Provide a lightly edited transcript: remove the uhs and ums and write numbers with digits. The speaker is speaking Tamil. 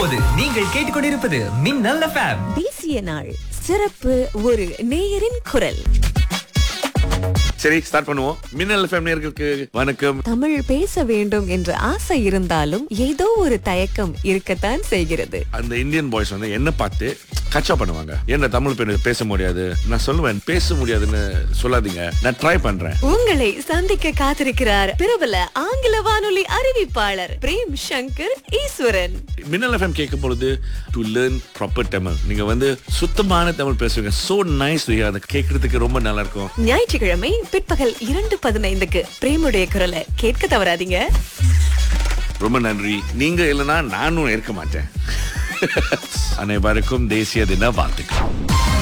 இப்போது நீங்கள் கேட்டுக்கொண்டிருப்பது மின்னல் FM. தேசிய நாள் சிறப்பு ஒரு நேயரின் குரல். சரி, ஸ்டார்ட் பண்ணுவோம். மின்னல் எஃப்எம் நேயர்களுக்கு வணக்கம். தமிழ் பேச வேண்டும் என்ற ஆசை இருந்தாலும் ஏதோ ஒரு தயக்கம் இருக்கத்தான் செய்கிறது. அந்த இந்தியன் பாய்ஸ் வந்து என்ன பார்த்து கச்சா பண்ணுவாங்க. என்ன தமிழ் பேச முடியாது? நான் சொல்லுவேன், பேச முடியாதுன்னு சொல்லாதீங்க, நான் ட்ரை பண்றேன். உங்களை சந்திக்க காத்திருக்கிறார் பிரபல ஆங்கில வானொலி அறிவிப்பாளர் பிரேம் சங்கர் ஈஸ்வரன். மின்னல் எஃப்எம் கேட்கும் பொழுது டு லேர்ன் ப்ராப்பர் தமிழ். நீங்க வந்து சுத்தமான தமிழ் பேசுவீங்க. So nice. அதை கேட்கறதுக்கு ரொம்ப நல்லா இருக்கும். ஞாயிற்றுக்கிழமை பிற்பகல் 2:15 பிரேமுடைய குரலை கேட்க தவறாதீங்க. ரொம்ப நன்றி. நீங்க இல்லைன்னா நானும் இருக்க மாட்டேன். அனைவருக்கும் தேசிய தின வாழ்த்துக்கள்.